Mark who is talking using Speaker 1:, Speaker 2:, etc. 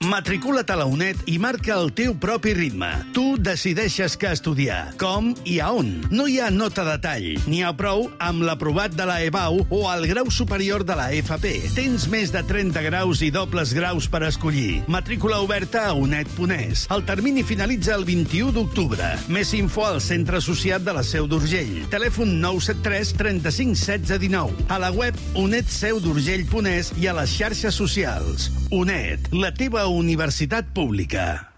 Speaker 1: Matricula't a la UNED i marca el teu propi ritme. Tu decideixes què estudiar, com i a on. No hi ha nota de tall. N'hi ha prou amb l'aprovat de la EBAU o el grau superior de la FP. Tens més de 30 graus i dobles graus per escollir. Matrícula oberta a UNED.es. El termini finalitza el 21 d'octubre. Més info al centre associat de la Seu d'Urgell. Telèfon 973 35 16 19. A la web unedseudurgell.es i a les xarxes socials. UNED, la teva universitat pública.